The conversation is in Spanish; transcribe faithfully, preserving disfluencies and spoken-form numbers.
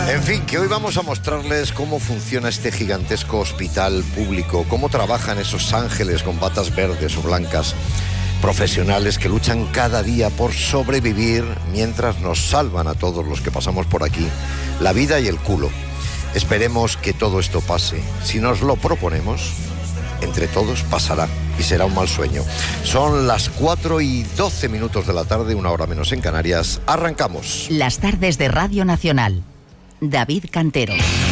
En fin, que hoy vamos a mostrarles cómo funciona este gigantesco hospital público, cómo trabajan esos ángeles con batas verdes o blancas, profesionales que luchan cada día por sobrevivir mientras nos salvan a todos los que pasamos por aquí la vida y el culo. Esperemos que todo esto pase. Si nos lo proponemos, entre todos pasará y será un mal sueño. Son las cuatro y doce minutos de la tarde, una hora menos en Canarias. Arrancamos. Las tardes de Radio Nacional. David Cantero.